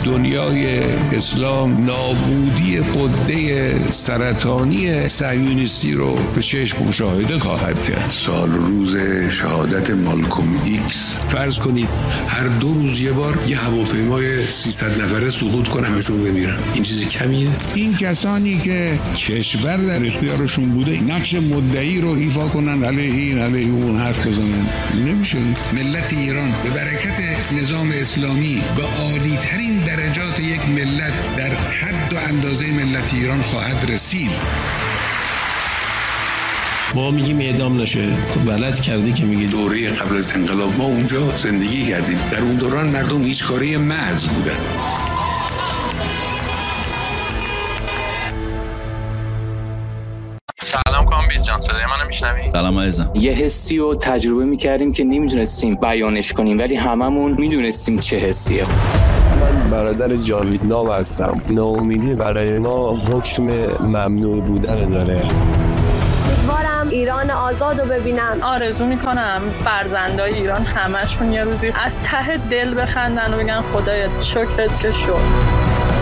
دنیای اسلام نابودی غده سرطانی صهیونیستی رو به چشم مشاهده خواهد کرد. سال روز شهادت مالکوم ایکس، فرض کنید هر 2 روز یه بار یه هواپیمای 300 نفره سقوط کنه همشون بمیرن، این چیزی کمیه؟ این کسانی که کشور در اختیارشون بوده نقش مدعی رو ایفا کنن علیه این علیه اون حرف بزنن، نمیشه. ملت ایران به برکت نظام اسلامی به عالی ترین درجات یک ملت در حد و اندازه ملت ایران خواهد رسید. ما میگیم اعدام نشه، تو بلد کردی که میگی. دوره قبل از انقلاب ما اونجا زندگی کردیم، در اون دوران مردم هیچ کاره محض بودن. سلام کامبیز جان، صدای منو میشنوی؟ سلام عزیزم. یه حسی رو تجربه میکردیم که نمیدونستیم بیانش کنیم، ولی هممون میدونستیم چه حسیه. من برادر جاوید نام هستم. ناامیدی برای ما حکم ممنوع بودن داره. امیدوارم ایران آزاد رو ببینم. آرزو میکنم فرزندای ایران همشون یه روزی از ته دل بخندن و بگن خدایا شکرت که شد.